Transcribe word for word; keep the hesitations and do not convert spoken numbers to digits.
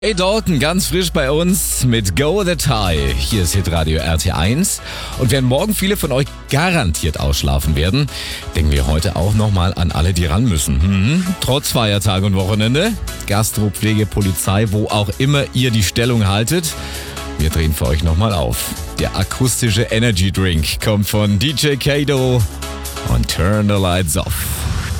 Hey Dalton, ganz frisch bei uns mit Go the Tie. Hier ist Hitradio R T eins. Und während morgen viele von euch garantiert ausschlafen werden, denken wir heute auch nochmal an alle, die ran müssen. Hm? Trotz Feiertag und Wochenende, Gastro, Pflege, Polizei, wo auch immer ihr die Stellung haltet. Wir drehen für euch nochmal auf. Der akustische Energy Drink kommt von D J Kato und Turn the Lights Off.